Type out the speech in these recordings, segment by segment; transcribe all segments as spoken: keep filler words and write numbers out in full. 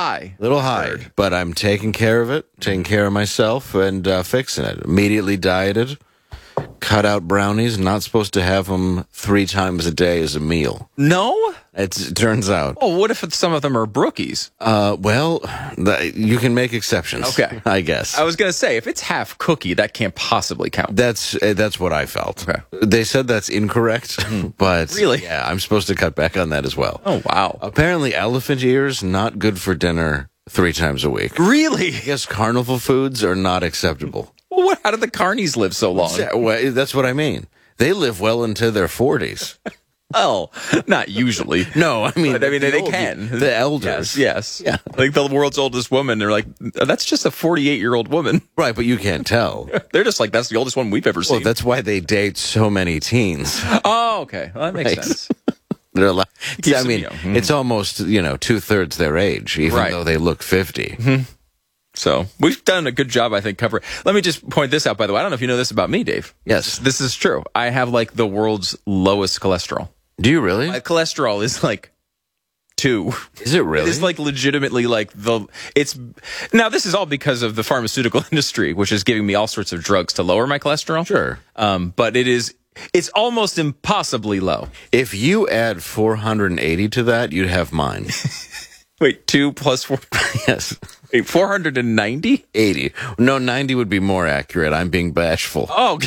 high. Little high, Third. but I'm taking care of it, taking care of myself, and uh, fixing it. Immediately dieted, cut out brownies. Not supposed to have them three times a day as a meal. No? It's, it turns out. Oh, what if it's, some of them are brookies? Uh, well, th- you can make exceptions. Okay. I guess. I was going to say, if it's half cookie, that can't possibly count. That's uh, that's what I felt. Okay. They said that's incorrect, but Really? yeah, I'm supposed to cut back on that as well. Oh, wow. Apparently, elephant ears not good for dinner three times a week. Really? I guess carnival foods are not acceptable. Well, what, how did the carnies live so long? Yeah, well, that's what I mean. They live well into their forties. Well, not usually. No, I mean, But, I mean, the they old- can. The elders. Yes, yes. Yeah. Like the world's oldest woman, they're like, that's just a forty-eight-year-old woman. Right, but you can't tell. They're just like, that's the oldest one we've ever Well, seen. that's why they date so many teens. Oh, okay. Well, that makes Right. sense. They're like, Keeps I them mean, young. Mhm. it's almost, you know, two-thirds their age, even Right. though they look fifty. So we've done a good job, I think, covering. Let me just point this out, by the way. I don't know if you know this about me, Dave. Yes. This is true. I have like the world's lowest cholesterol. Do you really? My cholesterol is like two. Is it really? It's like legitimately like the it's now this is all because of the pharmaceutical industry, which is giving me all sorts of drugs to lower my cholesterol. Sure. Um, but it is it's almost impossibly low. If you add four hundred eighty to that, you'd have mine. Wait, two plus four Yes. wait, four hundred and ninety? eighty. No, ninety would be more accurate. I'm being bashful. Oh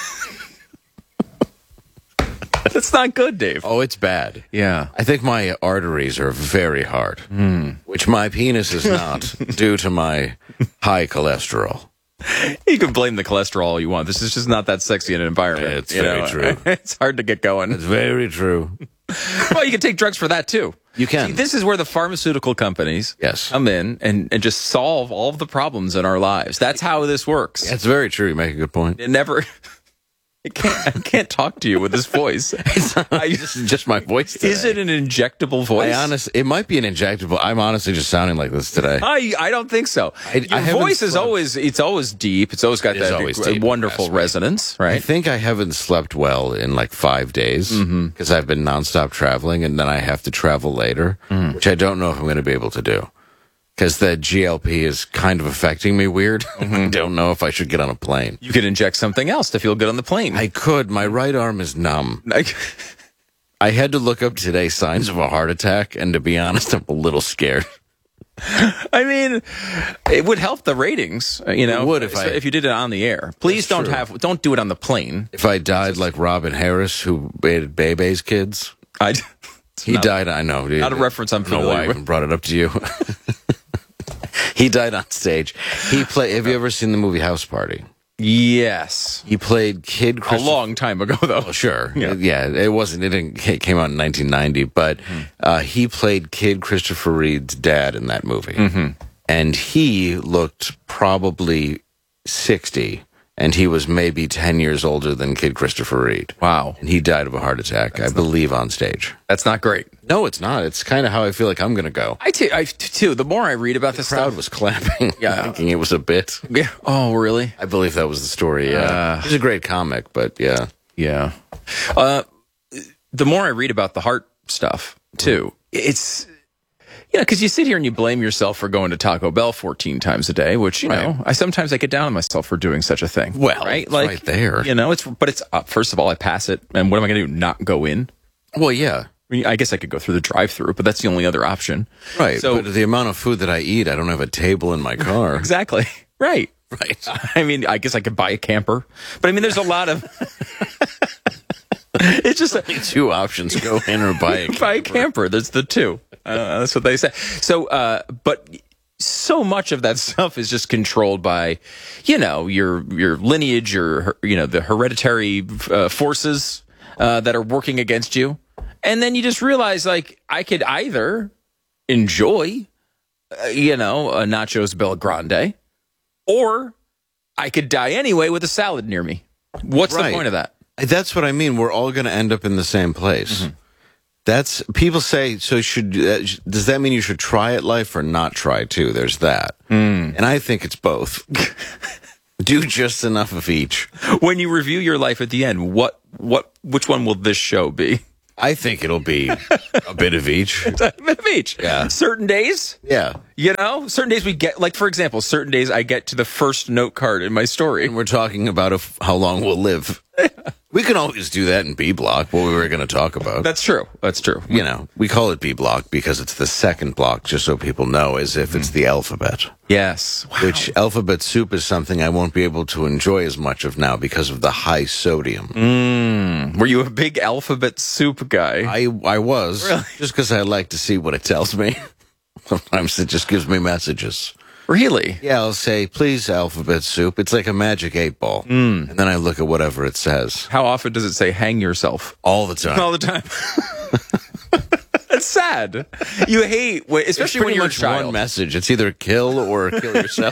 that's not good, Dave. Oh, it's bad. Yeah. I think my arteries are very hard, which my penis is not due to my high cholesterol. You can blame the cholesterol all you want. This is just not that sexy an environment. It's you very know? true. It's hard to get going. It's very true. Well, you can take drugs for that too. You can. See, this is where the pharmaceutical companies Yes. come in and, and just solve all of the problems in our lives. That's how this works. That's very true. You make a good point. It never. I can't, I can't talk to you with this voice. I, this is just my voice today. Is it an injectable voice? I honest, it might be an injectable. I'm honestly just sounding like this today. I, I don't think so. I- Your I haven't voice is slept. always it's always deep. It's always got It is that always gr- deep, wonderful trust me. resonance, I right? think I haven't slept well in like five days because I've been nonstop traveling, and then I have to travel later, which I don't know if I'm going to be able to do because the G L P is kind of affecting me weird. I don't know if I should get on a plane. You could inject something else to feel good on the plane. I could. My right arm is numb. Like, I had to look up today signs of a heart attack, and to be honest, I'm a little scared. I mean, it would help the ratings, uh, you know. It would if so I- if you did it on the air. Please That's don't true. have don't do it on the plane. If I died like Robin Harris, who made Bebe's kids, I he not- died. I know. not a reference I'm I don't know why I familiar even brought it up to you. He died on stage. He played. Have you ever seen the movie House Party? Yes, He played Kid a Christopher. long time ago though. Oh, sure. Yeah. Yeah. It wasn't. It didn't. It came out in nineteen ninety, but Mm-hmm. uh, he played Kid Christopher Reed's dad in that movie, Mm-hmm. and he looked probably sixty, and he was maybe ten years older than Kid Christopher Reed. Wow, And he died of a heart attack, I believe, on stage. that's not great. No, it's not. It's kind of how I feel like I'm going to go. I too, I too. The more I read about this The crowd stuff, was clapping, Yeah. thinking it was a bit. yeah. Oh, really? I believe that was the story. Yeah, Uh. he's a great comic, but yeah, Yeah. Uh, the more I read about the heart stuff, too, it's, you know, because you sit here and you blame yourself for going to Taco Bell fourteen times a day, which, you Right. know, I sometimes I get down on myself for doing such a thing. Well, right? it's Like, right there. You know, it's, but it's, uh, first of all, I pass it. And what am I going to do? Not go in? well, yeah. I mean, I guess I could go through the drive through, but that's the only other option. Right. So- but the amount of food that I eat, I don't have a table in my car. Exactly. Right. Right. I mean, I guess I could buy a camper, but I mean, there's a lot of, it's just, a, Two options: go in or buy a buy a camper. There's the two. Uh, that's what they say. So, uh, but so much of that stuff is just controlled by, you know, your your lineage, your you know the hereditary uh, forces uh, that are working against you, and then you just realize like I could either enjoy, uh, you know, a nachos Bel Grande, or I could die anyway with a salad near me. What's Right. the point of that? That's what I mean. We're all going to end up in the same place. That's people say. So should uh, does that mean you should try at life or not try too? There's that, and I think it's both. Do just enough of each. When you review your life at the end, what what which one will this show be? I think it'll be a bit of each. A bit of each. Yeah. Certain days, Yeah. You know, certain days we get, like, for example, certain days I get to the first note card in my story. And we're talking about if, how long we'll live. We can always do that in B block, what we were going to talk about. That's true. That's true. You know, we call it B block because it's the second block, just so people know, as if it's the alphabet. Yes. Wow. Which alphabet soup is something I won't be able to enjoy as much of now because of the high sodium. Mm. Were you a big alphabet soup guy? I I was. Really? Just because I like to see what it tells me. Sometimes it just gives me messages. Really? Yeah, I'll say, please, alphabet soup. It's like a magic eight ball. Mm. And then I look at whatever it says. How often does it say hang yourself? All the time. All the time. It's sad. You hate, especially when you're a child. One message. It's either kill or kill yourself.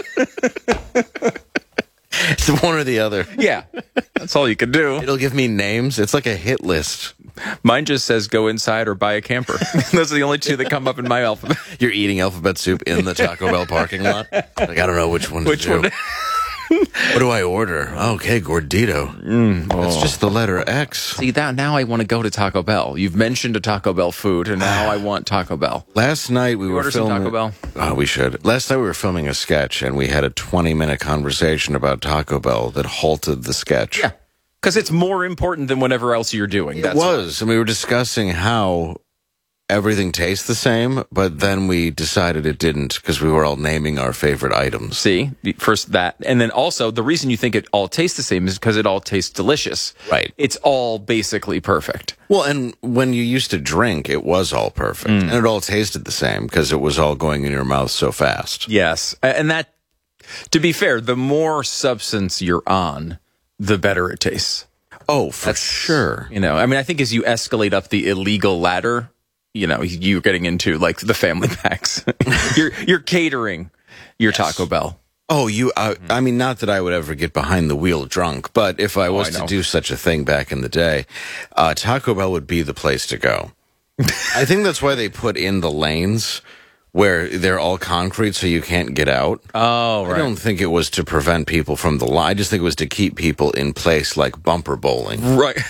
It's one or the other. Yeah, that's all you can do. It'll give me names. It's like a hit list. Mine just says go inside or buy a camper. Those are the only two that come up in my alphabet. You're eating alphabet soup in the Taco Bell parking lot? Like, I don't know which one to Which do. one? What do I order? Okay, gordito. Mm, That's oh. just the letter X. See, that now I want to go to Taco Bell. You've mentioned a Taco Bell food, and now I want Taco Bell. Last night we you were order filming. some Taco Bell? Oh, we should. Last night we were filming a sketch, and we had a twenty-minute conversation about Taco Bell that halted the sketch. Yeah, because it's more important than whatever else you're doing. It That's was, and we were discussing how everything tastes the same, but then we decided it didn't because we were all naming our favorite items. See, first that, and then also the reason you think it all tastes the same is because it all tastes delicious. Right. It's all basically perfect. Well, and when you used to drink, it was all perfect, mm. and it all tasted the same because it was all going in your mouth so fast. Yes, and that, to be fair, the more substance you're on, the better it tastes. Oh, for That's, sure. You know, I mean, I think as you escalate up the illegal ladder, you know, you're getting into like the family packs. you're you're catering your yes. Taco Bell. Oh, you. Uh, mm-hmm. I mean, not that I would ever get behind the wheel drunk, but if I was oh, I to do such a thing back in the day, uh, Taco Bell would be the place to go. I think that's why they put in the lanes where they're all concrete, so you can't get out. Oh, right. I don't think it was to prevent people from the line. I just think it was to keep people in place, like bumper bowling. Right.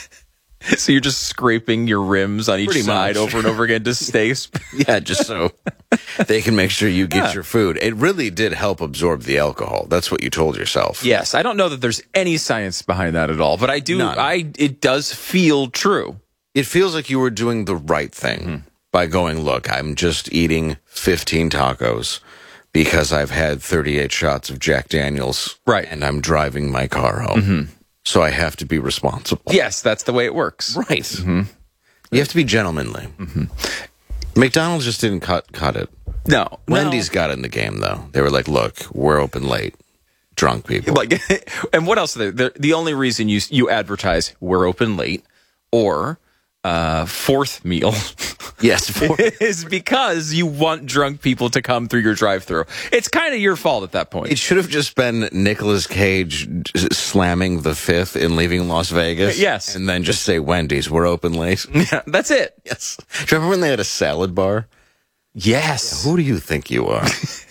So you're just scraping your rims on each Pretty side much. over and over again to stay. Sp- yeah, just so they can make sure you get yeah. your food. It really did help absorb the alcohol. That's what you told yourself. Yes, I don't know that there's any science behind that at all, but I do. None. I it does feel true. It feels like you were doing the right thing mm-hmm. by going, look, I'm just eating fifteen tacos because I've had thirty-eight shots of Jack Daniels, right, and I'm driving my car home. Mm-hmm. So I have to be responsible. Yes, that's the way it works. Right. Mm-hmm. You have to be gentlemanly. Mm-hmm. McDonald's just didn't cut cut it. No. Wendy's no. got in the game, though. They were like, look, we're open late. Drunk people. Like, and what else? The, the only reason you you advertise we're open late or uh, fourth meal yes, fourth. is because you want drunk people to come through your drive-thru. It's kind of your fault at that point. It should have just been Nicolas Cage slamming the fifth in Leaving Las Vegas. Yes. And then just say, Wendy's, we're open late. Yeah, that's it. Yes. Do you remember when they had a salad bar? Yes. Yeah, who do you think you are?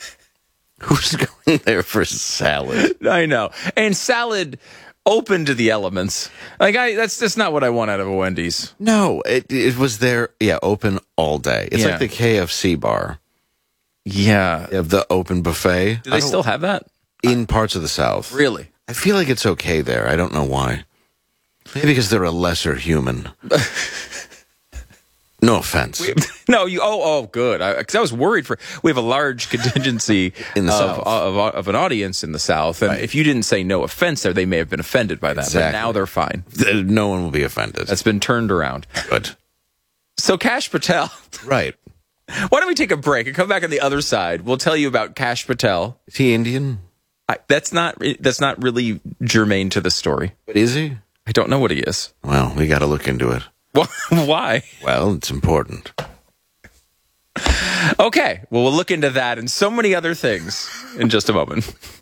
Who's going there for salad? I know. And salad open to the elements. Like I that's just not what I want out of a Wendy's. No, it it was there, yeah, open all day. It's yeah. like the K F C bar. Yeah. They have the open buffet. Do they still have that? In parts of the South. Really? I feel like it's okay there. I don't know why. Maybe because they're a lesser human. No offense. We, no, you. Oh, oh, good. Because I, I was worried for. We have a large contingency in the of, South of, of, of an audience in the South, and right. if you didn't say no offense there, they may have been offended by that. Exactly. But now they're fine. No one will be offended. That's been turned around. Good. So Kash Patel. Right. Why don't we take a break and come back on the other side? We'll tell you about Kash Patel. Is he Indian? I, that's not. That's not really germane to the story. But is he? I don't know what he is. Well, we got to look into it. Why? Well, it's important. Okay. Well, we'll look into that and so many other things in just a moment.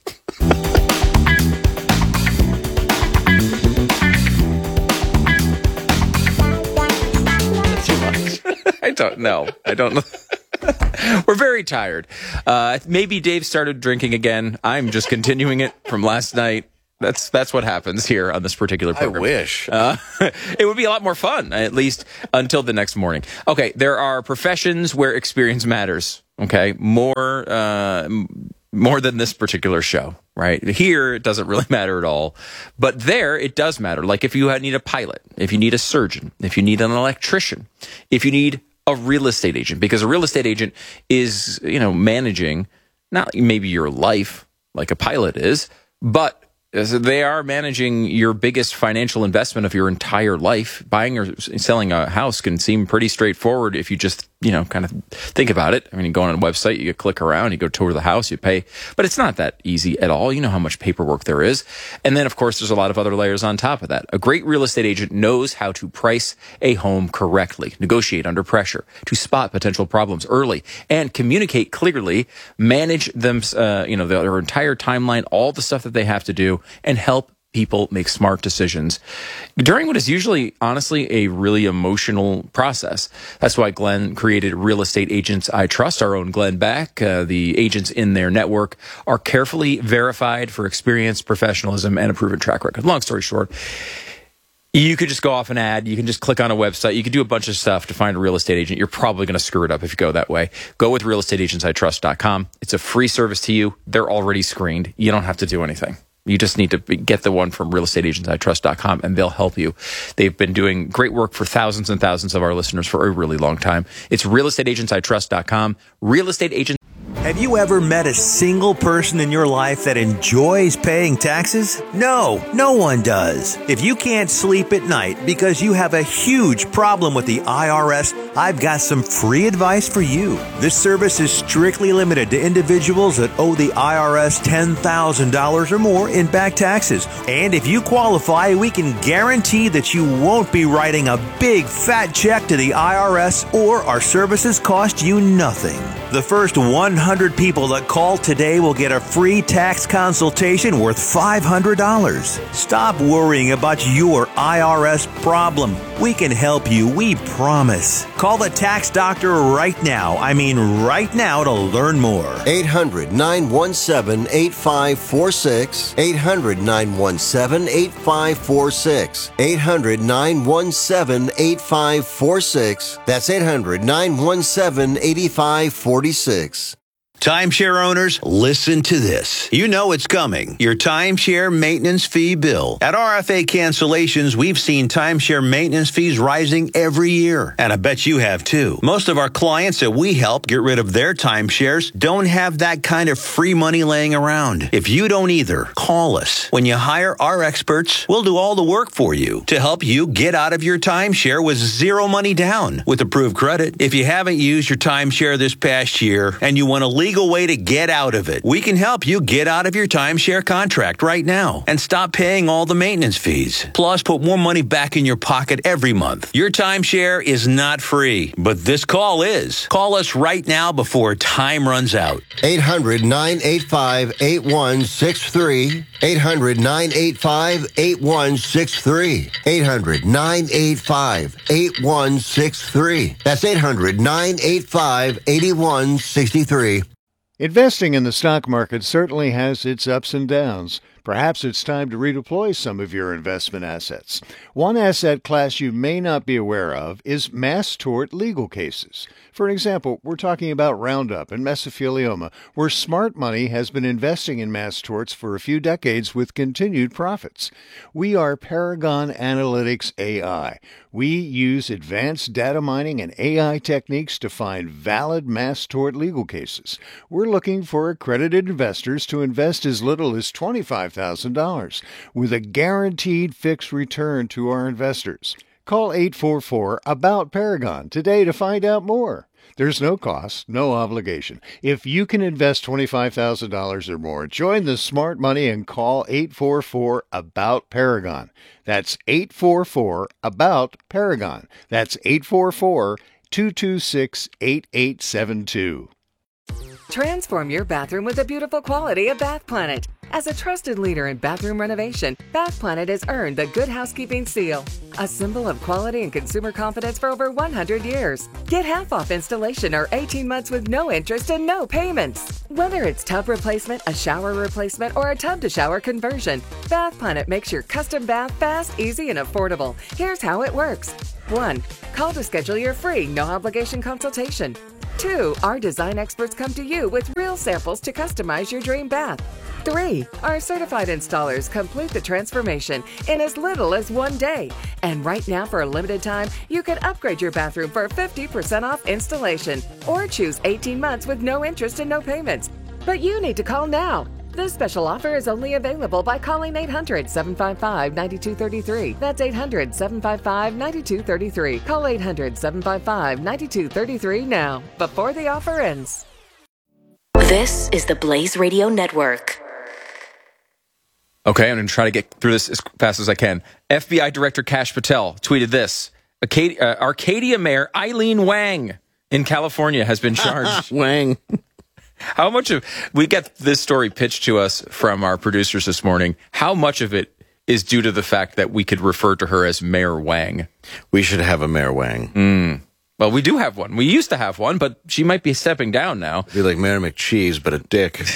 Too much. I don't know. I don't know. We're very tired. Uh, maybe Dave started drinking again. I'm just continuing it from last night. That's that's what happens here on this particular program. I wish. Uh, it would be a lot more fun, at least until the next morning. Okay, there are professions where experience matters. Okay, more uh, more than this particular show, right? Here, it doesn't really matter at all. But there, it does matter. Like if you need a pilot, if you need a surgeon, if you need an electrician, if you need a real estate agent, because a real estate agent is, you know, managing not maybe your life like a pilot is, but they are managing your biggest financial investment of your entire life. Buying or selling a house can seem pretty straightforward if you just, you know, kind of think about it. I mean, you go on a website, you click around, you go tour the house, you pay. But it's not that easy at all. You know how much paperwork there is. And then, of course, there's a lot of other layers on top of that. A great real estate agent knows how to price a home correctly, negotiate under pressure, to spot potential problems early, and communicate clearly, manage them, uh, you know, their entire timeline, all the stuff that they have to do, and help people make smart decisions during what is usually, honestly, a really emotional process. That's why Glenn created Real Estate Agents I Trust. Our own Glenn Beck. Uh, the agents in their network are carefully verified for experience, professionalism, and a proven track record. Long story short, you could just go off an ad. You can just click on a website. You can do a bunch of stuff to find a real estate agent. You're probably going to screw it up if you go that way. Go with real estate agents I trust dot com. It's a free service to you. They're already screened. You don't have to do anything. You just need to get the one from real estate agents I trust dot com, and they'll help you. They've been doing great work for thousands and thousands of our listeners for a really long time. It's real estate agents I trust dot com. Real Estate Agents. Have you ever met a single person in your life that enjoys paying taxes? No, no one does. If you can't sleep at night because you have a huge problem with the I R S, I've got some free advice for you. This service is strictly limited to individuals that owe the I R S ten thousand dollars or more in back taxes. And if you qualify, we can guarantee that you won't be writing a big fat check to the I R S, or our services cost you nothing. The first one hundred people that call today will get a free tax consultation worth five hundred dollars. Stop worrying about your I R S problem. We can help you, we promise. Call the tax doctor right now. I mean right now to learn more. eight hundred, nine one seven, eight five four six. eight hundred, nine one seven, eight five four six. eight hundred, nine one seven, eight five four six. That's eight hundred, nine one seven, eight five four six. Timeshare owners, listen to this. You know it's coming. Your timeshare maintenance fee bill. At R F A Cancellations, we've seen timeshare maintenance fees rising every year. And I bet you have too. Most of our clients that we help get rid of their timeshares don't have that kind of free money laying around. If you don't either, call us. When you hire our experts, we'll do all the work for you to help you get out of your timeshare with zero money down with approved credit. If you haven't used your timeshare this past year and you want to legal way to get out of it, we can help you get out of your timeshare contract right now and stop paying all the maintenance fees. Plus, put more money back in your pocket every month. Your timeshare is not free, but this call is. Call us right now before time runs out. eight hundred, nine eight five, eight one six three. eight hundred, nine eight five, eight one six three. eight hundred, nine eight five, eight one six three. That's eight hundred, nine eight five, eight one six three. Investing in the stock market certainly has its ups and downs. Perhaps it's time to redeploy some of your investment assets. One asset class you may not be aware of is mass tort legal cases. For example, we're talking about Roundup and mesothelioma, where smart money has been investing in mass torts for a few decades with continued profits. We are Paragon Analytics A I. We use advanced data mining and A I techniques to find valid mass tort legal cases. We're looking for accredited investors to invest as little as twenty-five thousand dollars with a guaranteed fixed return to our investors. Call eight four four, A B O U T, Paragon today to find out more. There's no cost, no obligation. If you can invest twenty-five thousand dollars or more, join the smart money and call eight four four, A B O U T, Paragon. That's eight four four, A B O U T, Paragon. That's eight four four, two two six, eight eight seven two. Transform your bathroom with the beautiful quality of Bath Planet. As a trusted leader in bathroom renovation, Bath Planet has earned the Good Housekeeping seal, a symbol of quality and consumer confidence for over one hundred years. Get half off installation or eighteen months with no interest and no payments. Whether it's tub replacement, a shower replacement, or a tub-to-shower conversion, Bath Planet makes your custom bath fast, easy, and affordable. Here's how it works. one. Call to schedule your free, no-obligation consultation. Two, our design experts come to you with real samples to customize your dream bath. Three, our certified installers complete the transformation in as little as one day. And right now, for a limited time, you can upgrade your bathroom for fifty percent off installation or choose eighteen months with no interest and no payments. But you need to call now. This special offer is only available by calling eight hundred, seven five five, nine two three three. That's eight hundred, seven five five, nine two three three. Call eight hundred, seven five five, nine two three three now, before the offer ends. This is the Blaze Radio Network. Okay, I'm going to try to get through this as fast as I can. F B I Director Kash Patel tweeted this. Arcadia, uh, Arcadia Mayor Eileen Wang in California has been charged. Wang. How much of, we get this story pitched to us from our producers this morning. How much of it is due to the fact that we could refer to her as Mayor Wang? We should have a Mayor Wang. Mm. Well, we do have one. We used to have one, but she might be stepping down now. Be like Mayor McCheese, but a dick.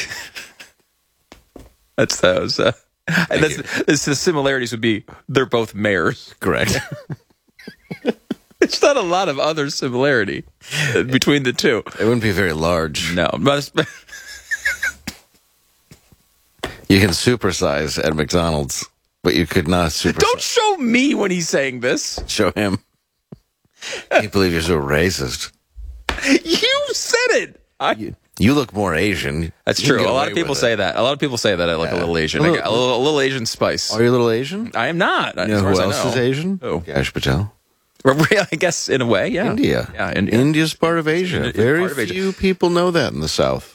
That's those. Uh, and that's, that's the similarities would be they're both mayors. Correct. It's not a lot of other similarity between the two. It wouldn't be very large. No. But you can supersize at McDonald's, but you could not supersize. Don't show me when he's saying this. Show him. I can't believe you're so racist. You said it. I, You, you look more Asian. that's You true. can A get lot away of people with say it. that. A lot of people say that I look Yeah. a little Asian. A I little- got a little, a little Asian spice. Are you a little Asian? I am not. You as know far who as I else know. is Asian? Who? Kash Patel. I guess in a way, yeah. India. Yeah, India. India's part of Asia. India- Very part of Asia. few people know that in the South.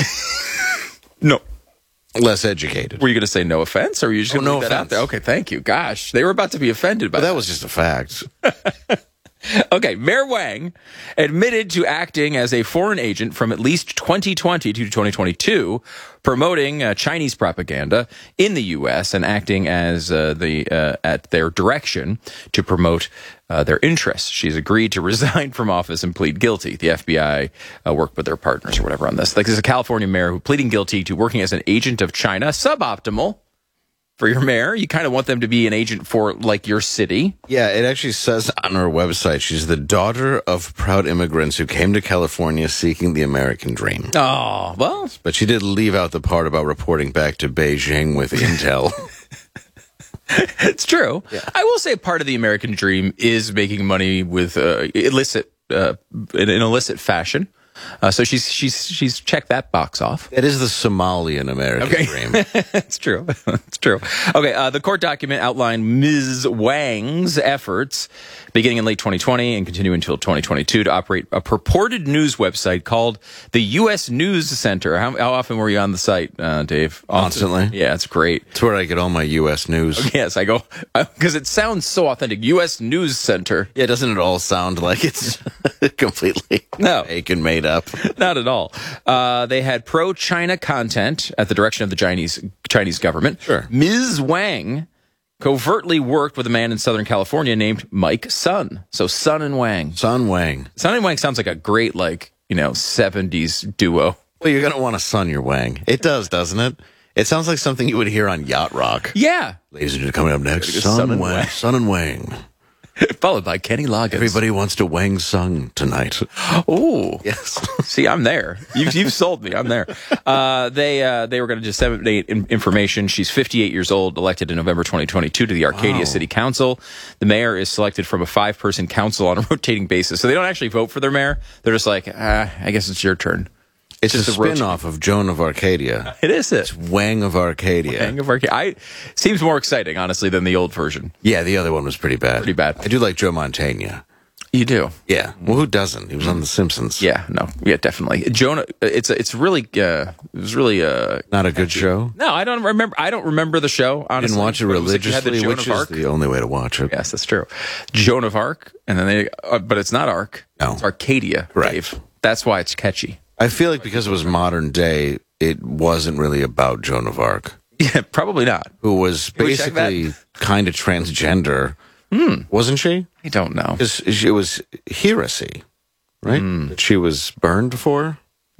No. Less educated. Were you going to say no offense, or were you just Oh, going to no leave that out offense. there? Okay, thank you. Gosh, they were about to be offended by But that. that was just a fact. Okay, Mayor Wang admitted to acting as a foreign agent from at least twenty twenty to twenty twenty-two, promoting uh, Chinese propaganda in the U S and acting as uh, the uh, at their direction to promote uh, their interests. She's agreed to resign from office and plead guilty. The F B I uh, worked with their partners or whatever on this. Like, there's a California mayor who pleading guilty to working as an agent of China, suboptimal. For your mayor, you kind of want them to be an agent for, like, your city. Yeah, it actually says on her website she's the daughter of proud immigrants who came to California seeking the American dream. Oh, well, But she did leave out the part about reporting back to Beijing with intel. it's true. I will say part of the American dream is making money with uh, illicit, uh, in an illicit fashion. Uh, so she's she's she's checked that box off. It is the Somalian American Okay. dream. It's true. It's true. Okay, uh, the court document outlined Miz Wang's efforts beginning in late twenty twenty and continuing until twenty twenty-two to operate a purported news website called the U S News Center. How, how often were you on the site, uh, Dave? Often. Constantly. Yeah, it's great. It's where I get all my U S news. Yes, I go, because it sounds so authentic. U S News Center. Yeah, doesn't it all sound like it's completely No. fake and made up? Not at all. Uh, they had pro-China content at the direction of the Chinese Chinese government. Sure. Miz Wang covertly worked with a man in Southern California named Mike Sun. So Sun and Wang. Sun Wang. Sun and Wang sounds like a great, like, you know, seventies duo. Well, you're going to want to sun your Wang. It does, doesn't it? It sounds like something you would hear on Yacht Rock. Yeah. Ladies and gentlemen, coming up next, Sun Sun, and Wang. Wang. Sun and Wang. Followed by Kenny Loggins. Everybody wants to Wang Sung tonight. Oh, Yes. See, I'm there. You've, you've sold me. I'm there. Uh, they uh, they were going to disseminate in- information. She's fifty-eight years old, elected in November twenty twenty-two to the Arcadia Wow. City Council. The mayor is selected from a five-person council on a rotating basis. So they don't actually vote for their mayor. They're just like, ah, I guess it's your turn. It's Just a a roach- spin-off of Joan of Arcadia. It is it. Wang of Arcadia. Gang of Arcadia. I seems more exciting, honestly, than the old version. Yeah, the other one was pretty bad. Pretty bad. I do like Joe Mantegna. You do. Yeah. Well, who doesn't? He was on The Simpsons. Yeah, no, yeah, definitely. Jonah, it's it's really, uh, it was really, uh, Not a good show. no, I don't remember. I don't remember the show. I Honestly, didn't watch it But was like you had the religiously, Joan which of is Arc. the only way to watch it. Yes, that's true. Joan of Arc, and then they, uh, but it's not Arc. No. It's Arcadia. Correct. Dave. That's why it's catchy. I feel like because it was modern day, it wasn't really about Joan of Arc, Yeah, probably not. who was Can we check that? basically kind of transgender. Wasn't she? I don't know. Because it was heresy, right? That she was burned for.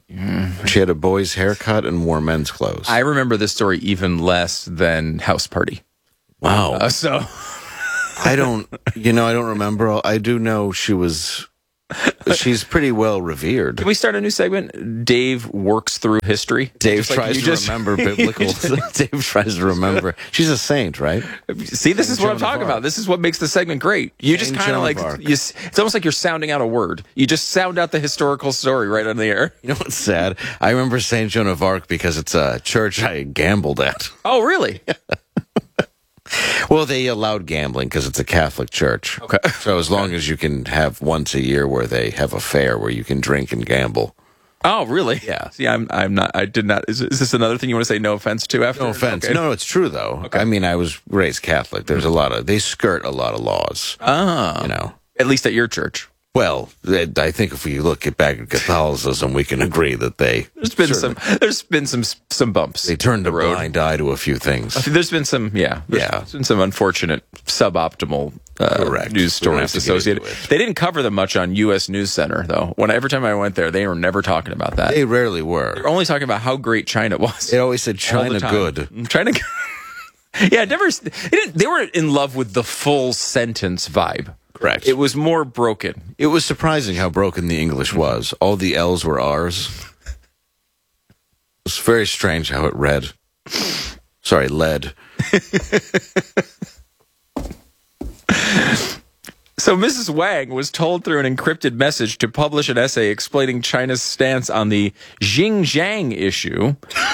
She had a boy's haircut and wore men's clothes. I remember this story even less than House Party. wow. Uh, so I don't, you know, I don't remember. all- I do know she was She's pretty well revered. Can we start a new segment? Dave works through history. Dave Just like tries you to just- remember biblical. Dave tries to remember. She's a saint, right? See, this Saint is what I'm Joan of talking Arc. about. This is what makes the segment great. You just Saint kind of Joan like, of Arc. you, s- it's almost like you're sounding out a word. You just sound out the historical story right on the air. You know what's sad? I remember Saint Joan of Arc because it's a church I gambled at. Oh, really? Well, they allowed gambling because it's a Catholic church. Okay. So as long as you can have once a year where they have a fair where you can drink and gamble. Oh, really? Yeah. See, I'm, I'm not, I did not, is, is this another thing you want to say no offense to after? No offense. Okay. No, no, it's true though. I mean, I was raised Catholic. There's a lot of, they skirt a lot of laws. Ah. You know. At least at your church. Well, I think if we look at back at Catholicism, we can agree that they There's been certainly- some, there's been some, some bumps. they turned a the road. blind eye to a few things. There's been some, yeah, there's Yeah. been some unfortunate, suboptimal uh, Correct. news We don't have stories to get associated. into it. They didn't cover them much on U S News Center, though. When every time I went there, they were never talking about that. They rarely They were. were only talking about how great China was. They always said all the China time. good. China. Yeah, never. They, didn't, they were in love with the full sentence vibe. Correct. It was more broken. It was surprising how broken the English was. All the L's were R's. It's very strange how it read. Sorry, led. So Missus Wang was told through an encrypted message to publish an essay explaining China's stance on the Xinjiang issue.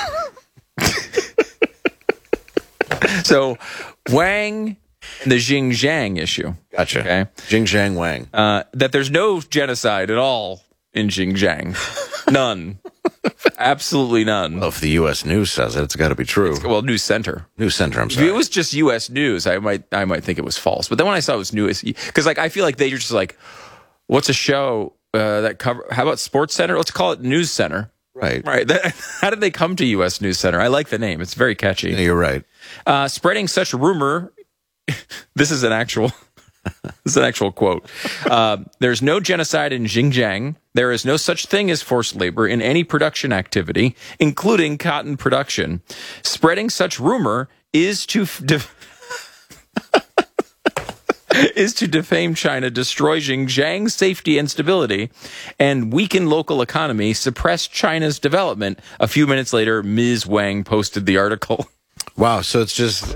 So Wang and the Xinjiang issue. Gotcha. Okay. Jing Zhang Wang. Uh, that there's no genocide at all in Xinjiang. None. Absolutely none. Well, if the U S News says it, it's got to be true. Well, News Center. News Center, I'm If sorry. it was just U S News, I might I might think it was false. But then when I saw it was News, because like I feel like they just like, what's a show uh, that cover? How about Sports Center? Let's call it News Center. Right. Right. That, how did they come to U S News Center? I like the name. It's very catchy. Yeah, you're right. Uh, spreading such rumor. This is an actual. This is an actual quote. Uh, There's no genocide in Xinjiang. There is no such thing as forced labor in any production activity, including cotton production. Spreading such rumor is to f- def- is to defame China, destroy Xinjiang's safety and stability, and weaken local economy, suppress China's development. A few minutes later, Miz Wang posted the article. Wow, so it's just...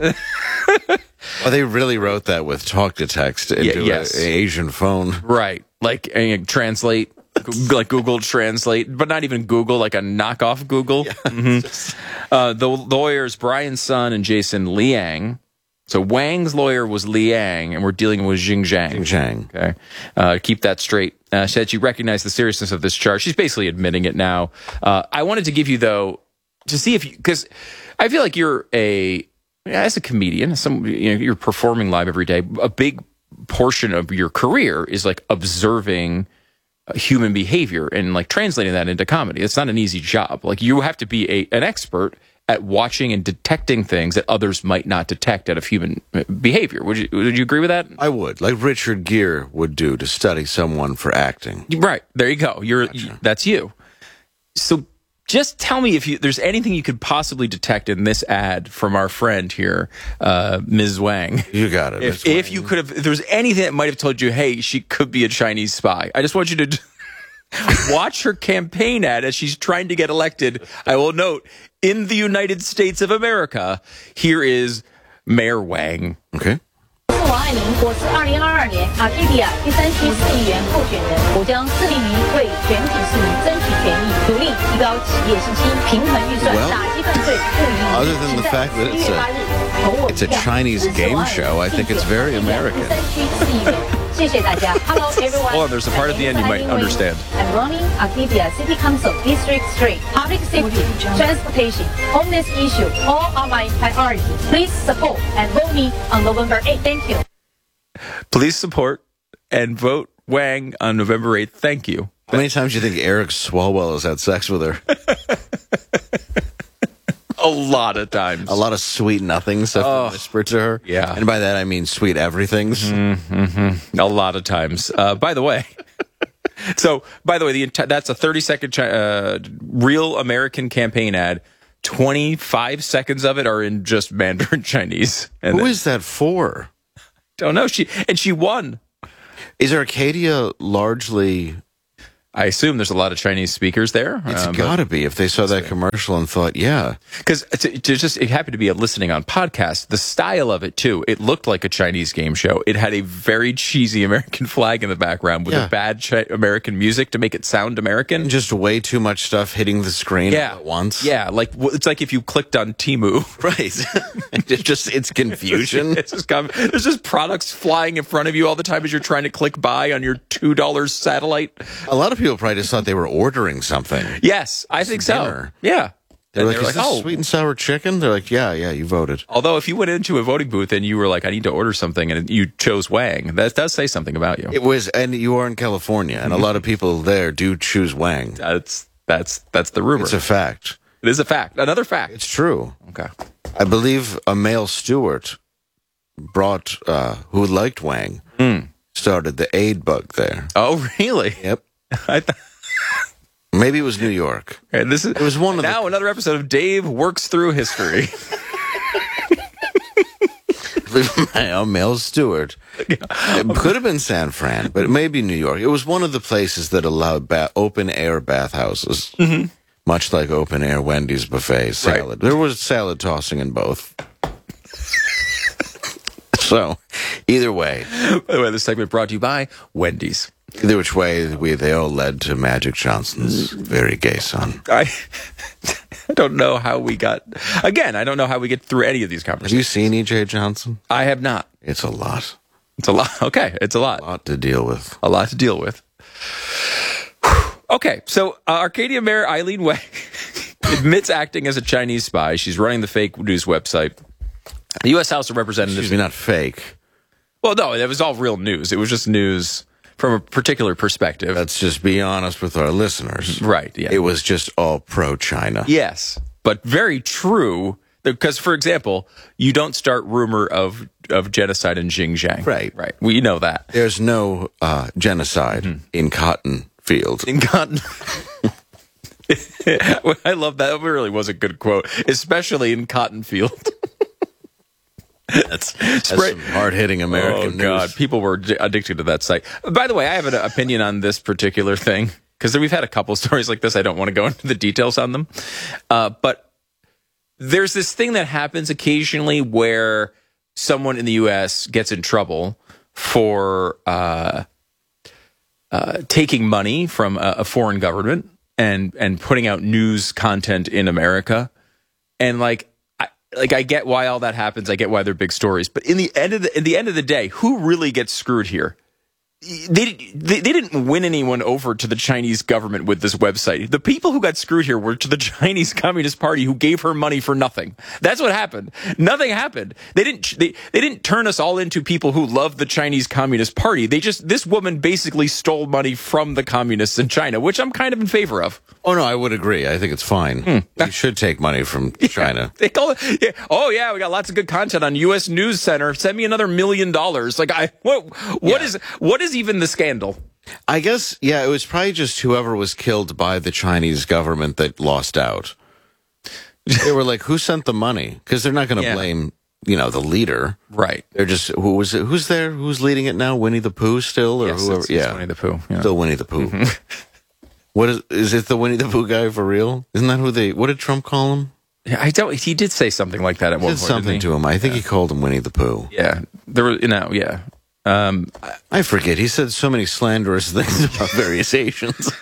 Well, they really wrote that with talk to text into Yeah, yes. an Asian phone. Right. Like uh, translate, like Google Translate, but not even Google, like a knockoff Google. Mhm. Uh, the lawyers, Brian Sun and Jason Liang. So Wang's lawyer was Liang, and we're dealing with Xinjiang. Xinjiang. Okay. Uh, keep that straight. Uh, said she recognized the seriousness of this charge. She's basically admitting it now. Uh, I wanted to give you, though, to see if you, because I feel like you're a, as a comedian, some you know, you're performing live every day. A big portion of your career is like observing uh, human behavior and like translating that into comedy. It's not an easy job. Like you have to be a an expert at watching and detecting things that others might not detect out of human uh, behavior. Would you would you agree with that? I would, like Richard Gere would do to study someone for acting. Right. There you go. You're that's you. So just tell me if you, there's anything you could possibly detect in this ad from our friend here, uh, Miz Wang. You got it. If, Miz if Wang. you could have, if there was anything that might have told you, hey, she could be a Chinese spy. I just want you to watch her campaign ad as she's trying to get elected. I will note, in the United States of America, here is Mayor Wang. Okay. 王爱玲，我是二零二二年 Arcadia 第三区市议员候选人，我将致力于为全体市民争取权益，努力提高企业信心，平衡预算， Well, 打击犯罪，不遗余力。 other than the fact that it's a- it's a Chinese game show, I think it's very American. 第三区市议员，谢谢大家。Hello everyone. Hold on, there's a part at the end you might understand. I'm running Arcadia City Council District three. Public safety, transportation, homeless issue, all are my priority. Please support and vote me on November eighth. Thank you. Please support and vote Wang on November eighth. Thank you. How many times do you think Eric Swalwell has had sex with her? A lot of times. A lot of sweet nothings have been whispered to her. yeah. And by that, I mean sweet everythings. Mm-hmm. A lot of times. Uh, by the way, so by the way, the enti- that's a thirty second chi- uh, real American campaign ad. twenty-five seconds of it are in just Mandarin Chinese. And Who then- is that for? Don't know. She and she won. Is Arcadia largely... I assume there's a lot of Chinese speakers there. It's um, got to be if they saw that commercial and thought, yeah. Because to, to just it happened to be a listening on podcast. The style of it too. It looked like a Chinese game show. It had a very cheesy American flag in the background with Yeah. a bad chi- American music to make it sound American. Just way too much stuff hitting the screen yeah, all at once. Yeah, like w- it's like if you clicked on Temu. Right. It's just, it's confusion. It's just com- there's just products flying in front of you all the time as you're trying to click buy on your two dollars satellite. A lot of people probably just thought they were ordering something. Yes, I think so. dinner. Yeah. They're And like, they were is this oh. sweet and sour chicken? They're like, yeah, yeah, you voted. Although if you went into a voting booth and you were like, I need to order something, and you chose Wang, that does say something about you. It was, and you are in California, and a lot of people there do choose Wang. That's that's that's the rumor. It's a fact. It is a fact. Another fact. It's true. Okay. I believe a male steward brought, uh, who liked Wang, Mm. started the aid bug there. Oh, really? Yep. I th- Maybe it was New York. Okay, this is It was one of now the, another episode of Dave Works Through History. a male steward. It could have been San Fran, but it may be New York. It was one of the places that allowed ba- open air bathhouses, mm-hmm. much like open air Wendy's buffet salad. Right. There was salad tossing in both. So, either way, By the way, this segment brought to you by Wendy's. either which way, we they all led to Magic Johnson's very gay son. I, I don't know how we got. Again, I don't know how we get through any of these Have conversations. you seen E J Johnson? I have not. It's a lot. It's a lot. Okay, it's a lot. A lot to deal with. A lot to deal with. Okay, so uh, Arcadia Mayor Eileen Wang admits acting as a Chinese spy. She's running the fake news website. The U S House of Representatives. Excuse me, not fake. Well, no, it was all real news. It was just news from a particular perspective. Let's just be honest with our listeners. Right, yeah. It was just all pro-China. Yes, but very true. Because, for example, you don't start rumor of, of genocide in Xinjiang. Right. Right. We know that. There's no uh, genocide Mm-hmm. in cotton fields. In cotton. I love that. It really was a good quote, especially in cotton field. That's, that's Spray- some hard-hitting American Oh, news. God. People were j- addicted to that site. By the way, I have an opinion on this particular thing because we've had a couple stories like this. I don't want to go into the details on them. Uh, but there's this thing that happens occasionally where someone in the U S gets in trouble for uh, uh, taking money from a, a foreign government and, and putting out news content in America. And like, Like I get why all that happens. I get why they're big stories. But in the end of the in the end of the day, who really gets screwed here? They, they they didn't win anyone over to the Chinese government with this website. The people who got screwed here were to the Chinese Communist Party, who gave her money for nothing. That's what happened. Nothing happened. They didn't they, they didn't turn us all into people who love the Chinese Communist Party. They just this woman basically stole money from the communists in China, which I'm kind of in favor of. Oh, no, I would agree. I think it's fine. Hmm. You should take money from China. They call it, yeah, oh yeah, we got lots of good content on U S News Center. Send me another million dollars. Like I, what, what Yeah. is, what is even the scandal? I guess, yeah, it was probably just whoever was killed by the Chinese government that lost out. They were like, who sent the money? Because they're not going to Yeah. blame, you know, the leader. Right. They're just, who was it? Who's there? Who's leading it now? Winnie the Pooh still? Or Yes, whoever? it's, it's yeah. Winnie the Pooh. Yeah. Still Winnie the Pooh. What is, is it the Winnie the Pooh guy for real? Isn't that who they, what did Trump call him? Yeah, I don't. He did say something like that at He one did point. something didn't he? to him. I think he called him Winnie the Pooh. Yeah, there were, you know, yeah. Um, I forget. He said so many slanderous things about various Asians.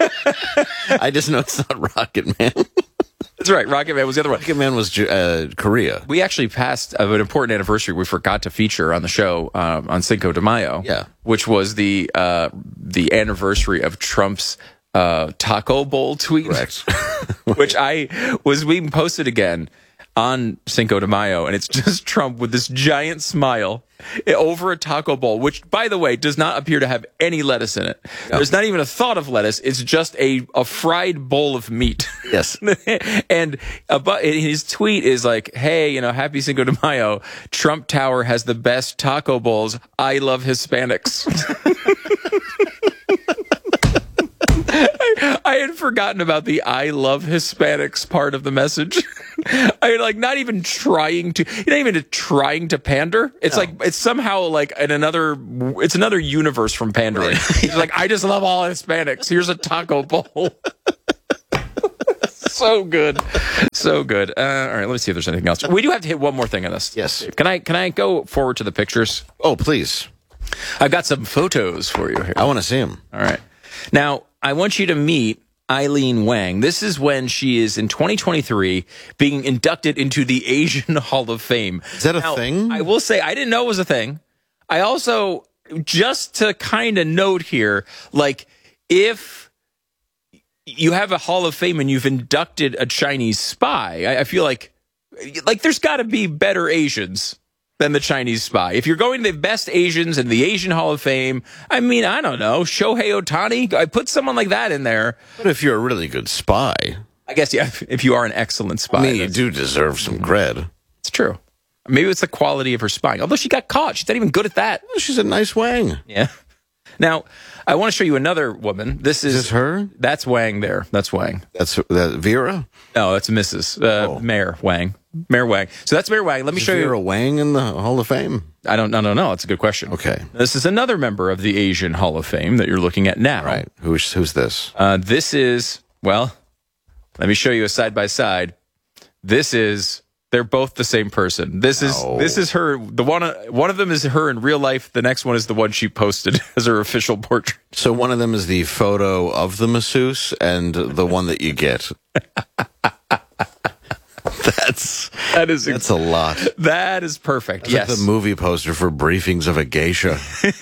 I just know it's not Rocket Man. that's right. Rocket Man was the other one. Rocket Man was uh, Korea. We actually passed uh, an important anniversary we forgot to feature on the show um, on Cinco de Mayo. Yeah. which was the uh, the anniversary of Trump's uh, taco bowl tweet. Correct. Which I was being posted again on Cinco de Mayo, and it's just Trump with this giant smile over a taco bowl, which, by the way, does not appear to have any lettuce in it. No. There's not even a thought of lettuce. It's just a, a fried bowl of meat. Yes. And about, his tweet is like, hey, you know, happy Cinco de Mayo. Trump Tower has the best taco bowls. I love Hispanics. I, I had forgotten about the "I love Hispanics" part of the message. I like not even trying to, not even trying to pander. It's no. like it's somehow like in another, it's another universe from pandering. It's like I just love all Hispanics. Here's a taco bowl. So good, so good. Uh, all right, let me see if there's anything else. We do have to hit one more thing on this. Yes. Can I? Can I go forward to the pictures? Oh, please. I've got some photos for you here. I want to see them. All right. Now, I want you to meet Eileen Wang. This is when she is in twenty twenty-three being inducted into the Asian Hall of Fame. Is that a now, thing? I will say I didn't know it was a thing. I also, just to kind of note here, like if you have a Hall of Fame and you've inducted a Chinese spy, I, I feel like like there's got to be better Asians than the Chinese spy. If you're going to the best Asians in the Asian Hall of Fame, I mean, I don't know, Shohei Ohtani, I put someone like that in there. But if you're a really good spy, I guess, yeah, if you are an excellent spy. I mean, you do deserve some cred. It's true. Maybe it's the quality of her spying. Although she got caught. She's not even good at that. Well, she's a nice Wang. Yeah. Now, I want to show you another woman. This is, is this her? That's Wang there. That's Wang. That's that Vera? No, that's Missus Uh, oh. Mayor Wang. Mayor Wang. So that's Mayor Wang. Let me is show Vera you. Vera Wang in the Hall of Fame? I don't, I don't know. It's a good question. Okay. This is another member of the Asian Hall of Fame that you're looking at now. Right. Who's who's this? Uh, this is, well, let me show you a side by side. This is, they're both the same person. This is No. this is her. The one one of them is her in real life. The next one is the one she posted as her official portrait. So one of them is the photo of the masseuse, and the one that you get. That's that is that's a lot. That is perfect. That's yes, like the movie poster for Briefings of a Geisha.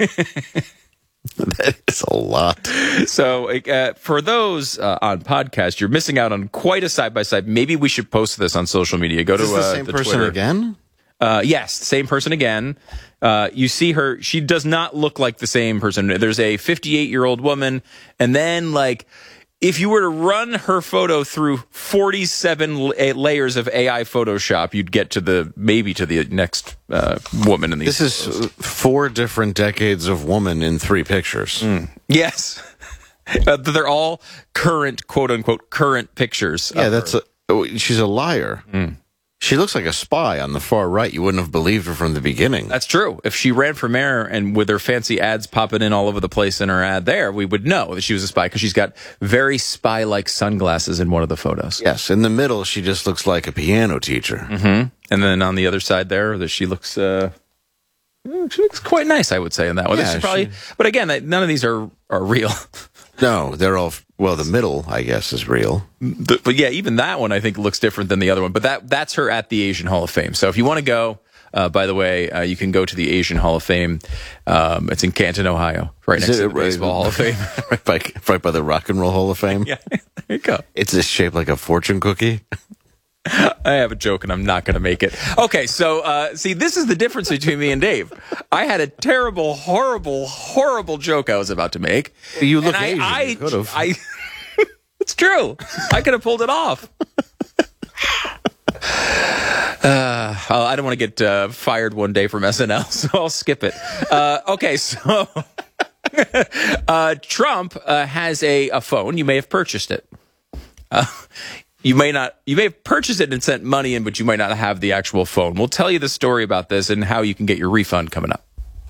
That is a lot. So uh, for those uh, on podcast, you're missing out on quite a side by side. Maybe we should post this on social media. Go is to this the uh, same the person Twitter. again. Uh, yes, same person again. Uh, you see her. She does not look like the same person. There's a fifty-eight-year-old woman, and then like. If you were to run her photo through forty-seven layers of A I Photoshop, you'd get to the maybe to the next uh, woman in these. This photos. is four different decades of woman in three pictures. Mm. Yes, uh, they're all current, quote unquote, current pictures. Yeah, that's a, oh, she's a liar. Mm. She looks like a spy on the far right. You wouldn't have believed her from the beginning. That's true. If she ran for mayor and with her fancy ads popping in all over the place in her ad there, we would know that she was a spy because she's got very spy-like sunglasses in one of the photos. Yes, in the middle, she just looks like a piano teacher. Mm-hmm. And then on the other side there, that she looks, uh, she looks quite nice, I would say, in that one. Yeah, This is probably, she- but again, none of these are are real. No, they're all, well, the middle, I guess, is real. The- but yeah, even that one I think looks different than the other one. But that that's her at the Asian Hall of Fame. So if you want to go, uh, by the way, uh, you can go to the Asian Hall of Fame. Um, it's in Canton, Ohio, right Is next it- to the Baseball Hall of Fame. right, by, right by the Rock and Roll Hall of Fame. Yeah, there you go. It's just shaped like a fortune cookie. I have a joke and I'm not going to make it. Okay, so uh, see, this is the difference between me and Dave. I had a terrible, horrible, horrible joke I was about to make. You look and I, Asian. I, You could've. I, it's true. I could have pulled it off. Uh, I don't want to get uh, fired one day from S N L, so I'll skip it. Uh, okay, so uh, Trump uh, has a, a phone. You may have purchased it. Uh, you may not. You may have purchased it and sent money in, but you might not have the actual phone. We'll tell you the story about this and how you can get your refund coming up.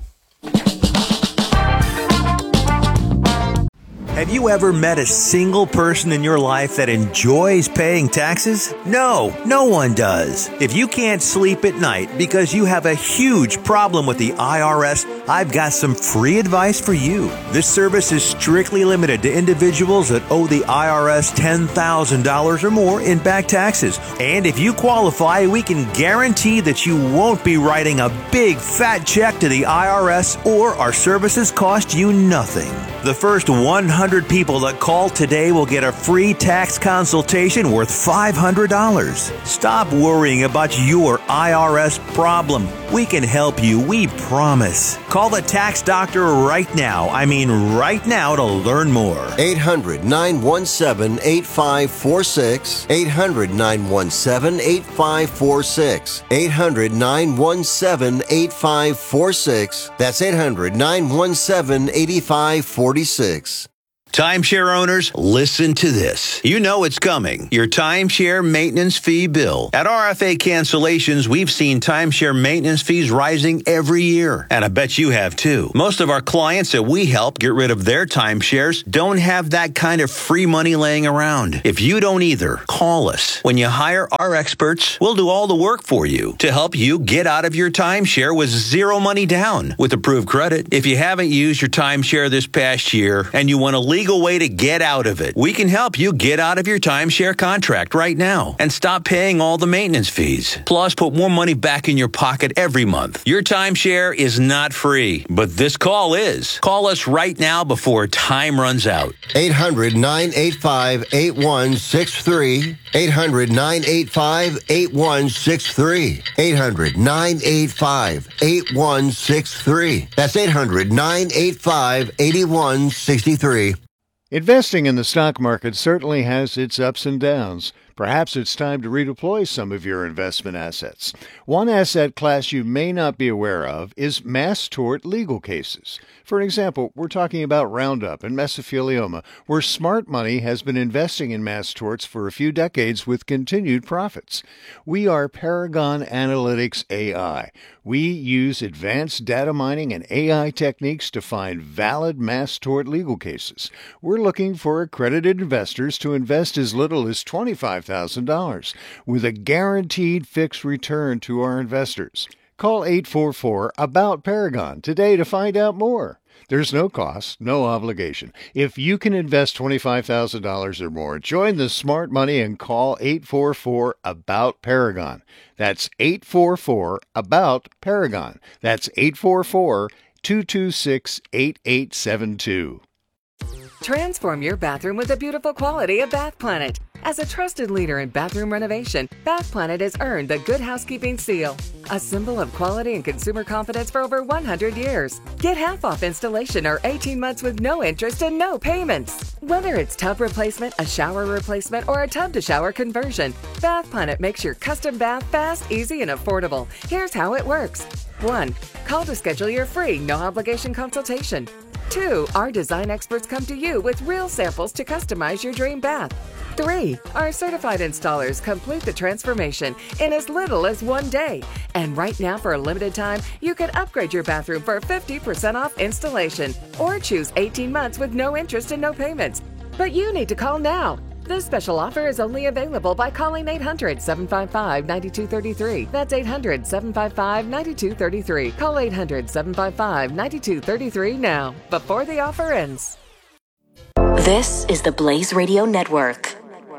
Have you ever met a single person in your life that enjoys paying taxes? No, no one does. If you can't sleep at night because you have a huge problem with the I R S, I've got some free advice for you. This service is strictly limited to individuals that owe the I R S ten thousand dollars or more in back taxes. And if you qualify, we can guarantee that you won't be writing a big fat check to the I R S, or our services cost you nothing. The first one hundred people that call today will get a free tax consultation worth five hundred dollars. Stop worrying about your I R S problem. We can help you, we promise. Call the tax doctor right now. I mean right now to learn more. eight hundred, nine one seven, eight five four six. eight hundred, nine one seven, eight five four six. eight hundred, nine one seven, eight five four six. That's eight hundred, nine one seven, eight five four six. Timeshare owners, listen to this. You know it's coming. Your timeshare maintenance fee bill. At R F A Cancellations, we've seen timeshare maintenance fees rising every year. And I bet you have too. Most of our clients that we help get rid of their timeshares don't have that kind of free money laying around. If you don't either, call us. When you hire our experts, we'll do all the work for you to help you get out of your timeshare with zero money down with approved credit. If you haven't used your timeshare this past year and you want to leave legal way to get out of it. We can help you get out of your timeshare contract right now and stop paying all the maintenance fees. Plus, put more money back in your pocket every month. Your timeshare is not free, but this call is. Call us right now before time runs out. eight hundred, nine eight five, eight one six three. eight hundred, nine eight five, eight one six three. eight hundred, nine eight five, eight one six three. That's eight hundred, nine eight five, eight one six three. Investing in the stock market certainly has its ups and downs. Perhaps it's time to redeploy some of your investment assets. One asset class you may not be aware of is mass tort legal cases. For example, we're talking about Roundup and mesothelioma, where smart money has been investing in mass torts for a few decades with continued profits. We are Paragon Analytics A I. We use advanced data mining and A I techniques to find valid mass tort legal cases. We're looking for accredited investors to invest as little as twenty-five thousand dollars with a guaranteed fixed return to our investors. Call eight four four, A B O U T, Paragon today to find out more. There's no cost, no obligation. If you can invest twenty-five thousand dollars or more, join the smart money and call eight four four, A B O U T, Paragon. That's eight four four, A B O U T, Paragon. That's eight four four, two two six, eight eight seven two. Transform your bathroom with the beautiful quality of Bath Planet. As a trusted leader in bathroom renovation, Bath Planet has earned the Good Housekeeping Seal, a symbol of quality and consumer confidence for over one hundred years. Get half off installation or eighteen months with no interest and no payments. Whether it's tub replacement, a shower replacement, or a tub-to-shower conversion, Bath Planet makes your custom bath fast, easy, and affordable. Here's how it works. one. Call to schedule your free, no-obligation consultation. two. Our design experts come to you with real samples to customize your dream bath. three. Our certified installers complete the transformation in as little as one day. And right now, for a limited time, you can upgrade your bathroom for fifty percent off installation or choose eighteen months with no interest and no payments. But you need to call now. This special offer is only available by calling eight hundred, seven five five, nine two three three. That's eight hundred, seven five five, nine two three three. Call eight hundred, seven five five, nine two three three now, before the offer ends. This is the Blaze Radio Network.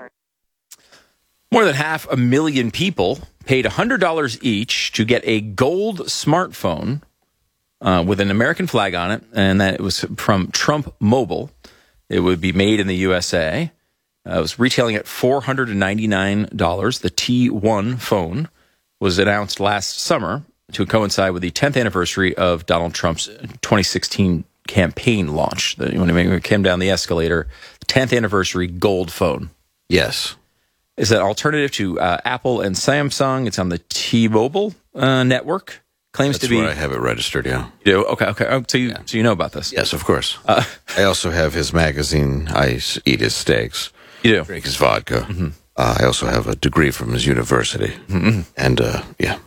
More than half a million people paid one hundred dollars each to get a gold smartphone uh, with an American flag on it, and that it was from Trump Mobile. It would be made in the U S A. Uh, it was retailing at four hundred ninety-nine dollars. The T one phone was announced last summer to coincide with the tenth anniversary of Donald Trump's twenty sixteen campaign launch. The, when he came down the escalator, tenth anniversary gold phone. Yes. Is an alternative to uh, Apple and Samsung. It's on the T-Mobile uh, network. Claims That's to be. where I have it registered, yeah. You do? Okay, okay. Oh, so, you, yeah. so you know about this? Yes, of course. Uh, I also have his magazine. I eat his steaks. You do? Drink his vodka. Mm-hmm. Uh, I also have a degree from his university. Mm-hmm. And, uh, yeah.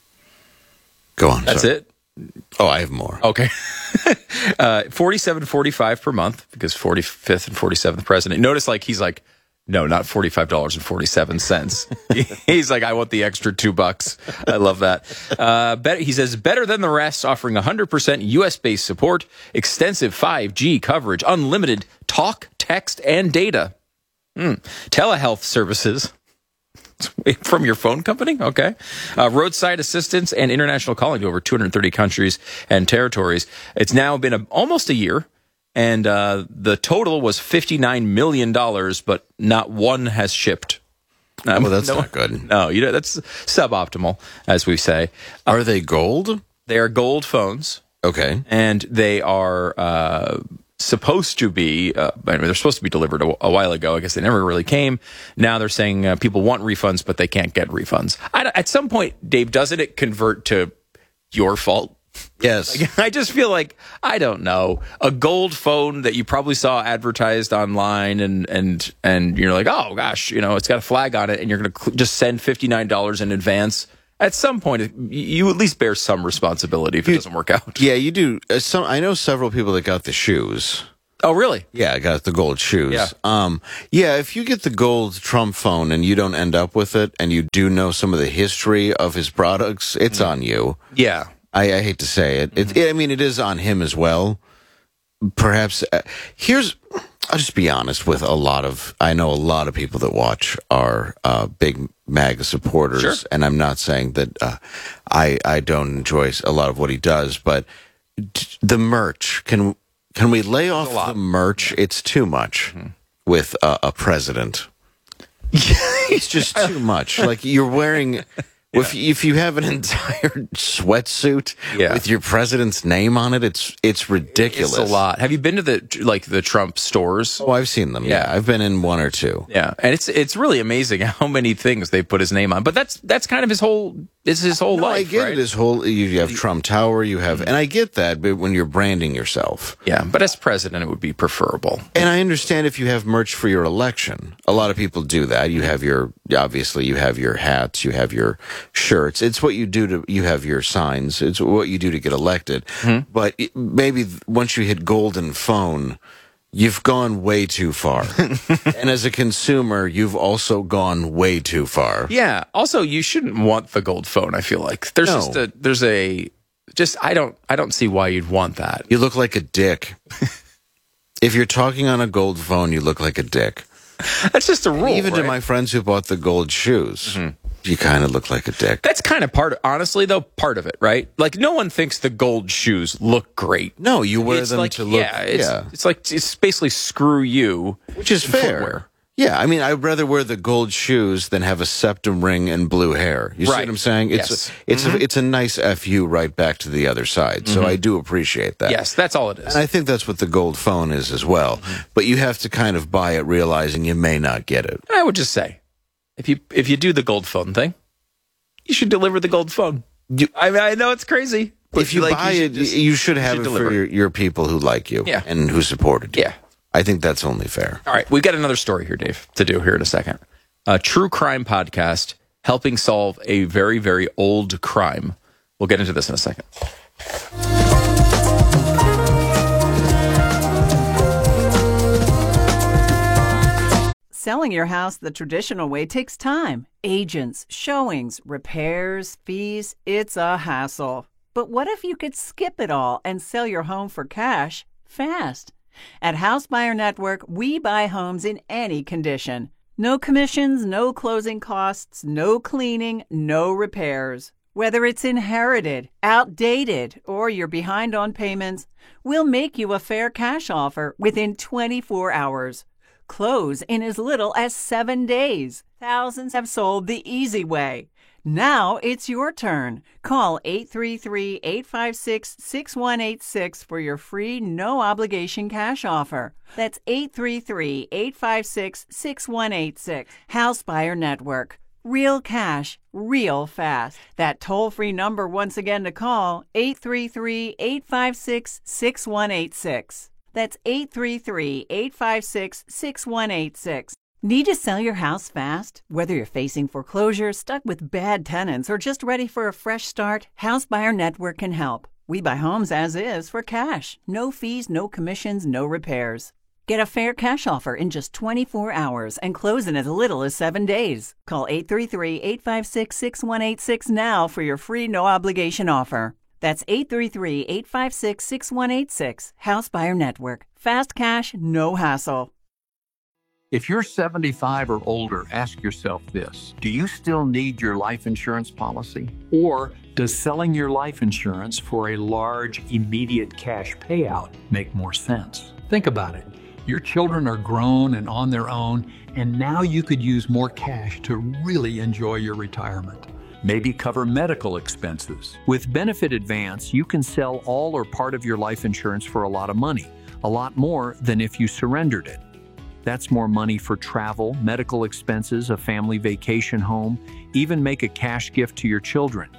Go on. That's sorry. it? Oh, I have more. Okay. uh, forty-seven forty-five per month because forty-fifth and forty-seventh president. Notice, like, he's like, no, not forty-five dollars and forty-seven cents. He's like, I want the extra two bucks. I love that. Uh, better, he says, better than the rest, offering one hundred percent U S-based support, extensive five G coverage, unlimited talk, text, and data. Mm. Telehealth services from your phone company? Okay. Uh, roadside assistance and international calling to over two hundred thirty countries and territories. It's now been a, almost a year. And uh, the total was fifty-nine million dollars, but not one has shipped. Um, well, that's no, not good. No, you know, that's suboptimal, as we say. Are they gold? They are gold phones. Okay. And they are uh, supposed to be, uh, I mean, they're supposed to be delivered a, a while ago. I guess they never really came. Now they're saying uh, people want refunds, but they can't get refunds. I, at some point, Dave, doesn't it convert to your fault? Yes. Like, I just feel like, I don't know, a gold phone that you probably saw advertised online and and and you're like, oh gosh, you know, it's got a flag on it and you're going to cl- just send fifty-nine dollars in advance. At some point, you at least bear some responsibility if it You- doesn't work out. Yeah, you do. Uh, some I know several people that got the shoes. Oh, really? Yeah, I got the gold shoes. Yeah. Um, yeah, if you get the gold Trump phone and you don't end up with it and you do know some of the history of his products, it's on you. Yeah. I, I hate to say it. It, it. I mean, it is on him as well. Perhaps, uh, here's, I'll just be honest with a lot of, I know a lot of people that watch are uh, big MAGA supporters, Sure. and I'm not saying that uh, I, I don't enjoy a lot of what he does, but d- the merch, can can we lay off the merch? It's too much Mm-hmm. with uh, a president. It's just too much. Like, you're wearing... If, if you have an entire sweatsuit Yeah. with your president's name on it, it's it's ridiculous. It's a lot. Have you been to the like the Trump stores? Oh, I've seen them. Yeah, Yeah. I've been in one or two. Yeah, and it's it's really amazing how many things they put his name on. But that's that's kind of his whole it's his whole No, life. I get right? it. His whole you have Trump Tower, you have, and I get that. But when you're branding yourself, Yeah, but as president, it would be preferable. and I understand if you have merch for your election, a lot of people do that. You have your obviously you have your hats, you have your shirts. It's what you do to you have your signs. It's what you do to get elected. Mm-hmm. But it, maybe once you hit golden phone, you've gone way too far. And as a consumer, you've also gone way too far. Yeah. Also, you shouldn't want the gold phone. I feel like there's No. just a there's a just I don't I don't see why you'd want that. You look like a dick. If you're talking on a gold phone, you look like a dick. That's just a rule. Even to right? my friends who bought the gold shoes, Mm-hmm. you kind of look like a dick. That's kind of part of, honestly though, part of it, right? Like no one thinks the gold shoes look great. No, you wear It's them like, to look. yeah, it's, yeah, it's like it's basically screw you, which is in fair. footwear. Yeah, I mean, I'd rather wear the gold shoes than have a septum ring and blue hair. You see Right. what I'm saying? It's Yes. it's a, it's a nice F U right back to the other side. So I do appreciate that. Yes, that's all it is. And I think that's what the gold phone is as well. Mm-hmm. But you have to kind of buy it realizing you may not get it. I would just say, if you if you do the gold phone thing, you should deliver the gold phone. You, I mean, I know it's crazy. But If you like, buy you it, should just- you should have should it deliver. for your, your people who like you Yeah. and who supported you. Yeah. I think that's only fair. All right, we've got another story here, Dave, to do here in a second. A true crime podcast helping solve a very, very old crime. We'll get into this in a second. Selling your house the traditional way takes time. Agents, showings, repairs, fees. It's a hassle. But what if you could skip it all and sell your home for cash fast? At House Buyer Network, we buy homes in any condition. No commissions, no closing costs, no cleaning, no repairs. Whether it's inherited, outdated, or you're behind on payments, we'll make you a fair cash offer within twenty-four hours. Close in as little as seven days. Thousands have sold the easy way. Now it's your turn. Call eight three three, eight five six, six one eight six for your free no-obligation cash offer. That's eight three three, eight five six, six one eight six. House Buyer Network. Real cash, real fast. That toll-free number once again to call, eight three three, eight five six, six one eight six. That's eight three three, eight five six, six one eight six. Need to sell your house fast? Whether you're facing foreclosure, stuck with bad tenants, or just ready for a fresh start, House Buyer Network can help. We buy homes as is for cash. No fees, no commissions, no repairs. Get a fair cash offer in just twenty-four hours and close in as little as seven days. Call eight three three, eight five six, six one eight six now for your free no-obligation offer. That's eight three three, eight five six, six one eight six. House Buyer Network. Fast cash, no hassle. If you're seventy-five or older, ask yourself this. Do you still need your life insurance policy? Or does selling your life insurance for a large, immediate cash payout make more sense? Think about it. Your children are grown and on their own, and now you could use more cash to really enjoy your retirement. Maybe cover medical expenses. With Benefit Advance, you can sell all or part of your life insurance for a lot of money, a lot more than if you surrendered it. That's more money for travel, medical expenses, a family vacation home, even make a cash gift to your children.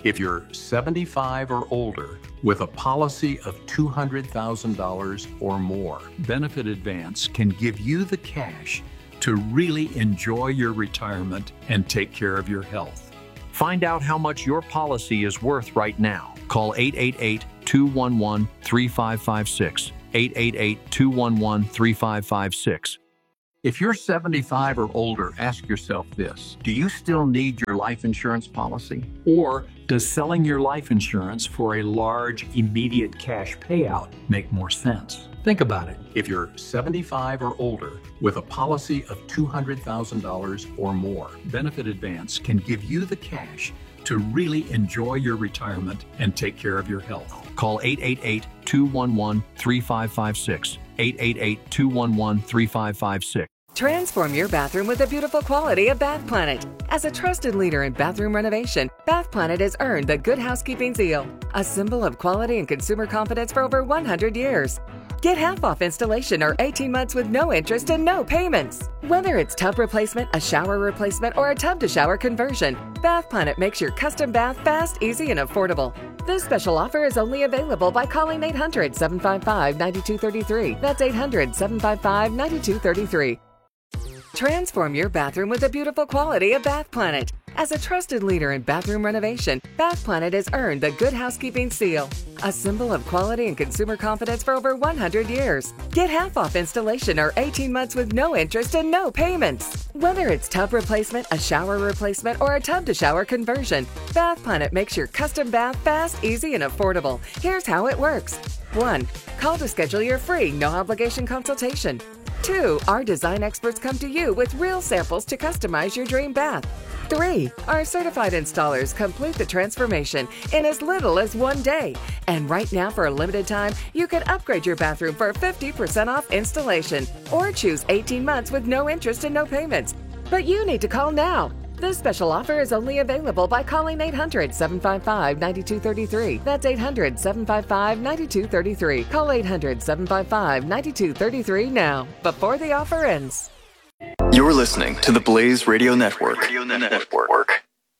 If you're seventy-five or older with a policy of two hundred thousand dollars or more, Benefit Advance can give you the cash to really enjoy your retirement and take care of your health. Find out how much your policy is worth right now. Call eight eight eight, two one one, three five five six, eight eight eight, two one one, three five five six. If you're seventy-five or older, ask yourself this. Do you still need your life insurance policy? Or does selling your life insurance for a large, immediate cash payout make more sense? Think about it. If you're seventy-five or older with a policy of two hundred thousand dollars or more, Benefit Advance can give you the cash to really enjoy your retirement and take care of your health. Call eight eight eight, two one one, three five five six, eight eight eight, two one one, three five five six. Transform your bathroom with the beautiful quality of Bath Planet. As a trusted leader in bathroom renovation, Bath Planet has earned the Good Housekeeping seal, a symbol of quality and consumer confidence for over one hundred years. Get half off installation or eighteen months with no interest and no payments. Whether it's tub replacement, a shower replacement, or a tub-to-shower conversion, Bath Planet makes your custom bath fast, easy, and affordable. This special offer is only available by calling eight hundred, seven five five, nine two three three. That's eight hundred, seven five five, nine two three three. Transform your bathroom with the beautiful quality of Bath Planet. As a trusted leader in bathroom renovation, Bath Planet has earned the Good Housekeeping seal, a symbol of quality and consumer confidence for over one hundred years. Get half off installation or eighteen months with no interest and no payments. Whether it's tub replacement, a shower replacement, or a tub-to-shower conversion, Bath Planet makes your custom bath fast, easy, and affordable. Here's how it works. one. Call to schedule your free, no-obligation consultation. two. Our design experts come to you with real samples to customize your dream bath. three. Our certified installers complete the transformation in as little as one day. And right now, for a limited time, you can upgrade your bathroom for fifty percent off installation or choose eighteen months with no interest and no payments. But you need to call now. This special offer is only available by calling eight hundred, seven five five, nine two three three. That's eight hundred, seven five five, nine two three three. Call eight hundred, seven five five, nine two three three now, before the offer ends. You're listening to the Blaze Radio Network. Radio Network.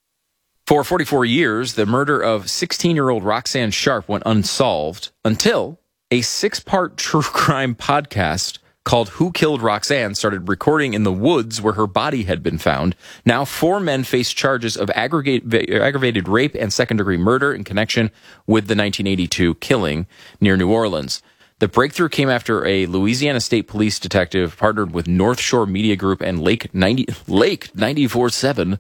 For forty-four years, the murder of sixteen-year-old Roxanne Sharp went unsolved until a six-part true crime podcast called Who Killed Roxanne started recording in the woods where her body had been found. Now, four men face charges of aggregate, aggravated rape and second-degree murder in connection with the nineteen eighty-two killing near New Orleans. The breakthrough came after a Louisiana State Police detective partnered with North Shore Media Group and Lake ninety, Lake ninety-four point seven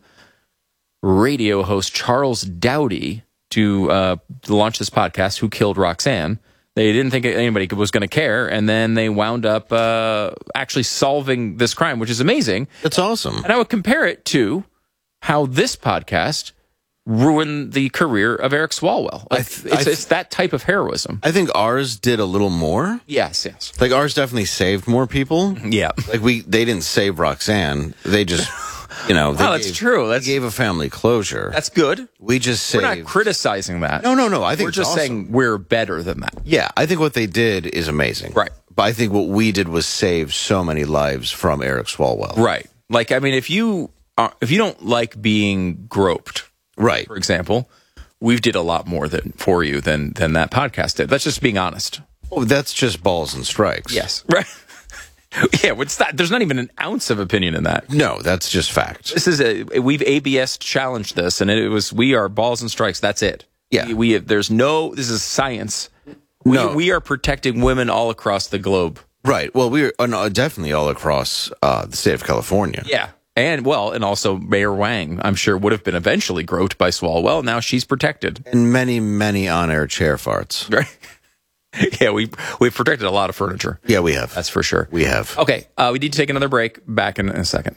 radio host Charles Dowdy to uh, launch this podcast, Who Killed Roxanne. They didn't think anybody was going to care, and then they wound up uh, actually solving this crime, which is amazing. It's awesome. And I would compare it to how this podcast ruined the career of Eric Swalwell. Like, th- it's, th- it's that type of heroism. I think ours did a little more. Yes, yes. Like ours definitely saved more people. Yeah. Like we, they didn't save Roxanne. They just, you know. They oh, that's gave, true. That's, they gave a family closure. That's good. We just saved. We're not criticizing that. No, no, no. I think we're just awesome. saying we're better than that. Yeah, I think what they did is amazing. Right. But I think what we did was save so many lives from Eric Swalwell. Right. Like, I mean, if you are, if you don't like being groped, right, for example, we've did a lot more than for you than than that podcast did. That's just being honest. Oh, that's just balls and strikes. Yes. Right. Yeah, it's not, there's not even an ounce of opinion in that. No, that's just fact. This is a we've A B S challenged this, and it was we are balls and strikes. That's it. Yeah. We, we have, there's no. This is science. We, no, we are protecting women all across the globe. Right. Well, we're uh, no, definitely all across uh, the state of California. Yeah. And, well, and also Mayor Wang, I'm sure, would have been eventually groped by Swalwell. Now she's protected. And many, many on-air chair farts. Right. Yeah, we, we've protected a lot of furniture. Yeah, we have. That's for sure. We have. Okay, uh, we need to take another break. Back in a second.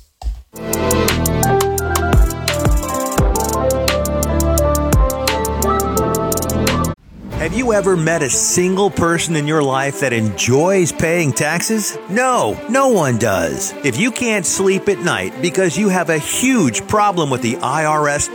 Have you ever met a single person in your life that enjoys paying taxes? No, no one does. If you can't sleep at night because you have a huge problem with the I R S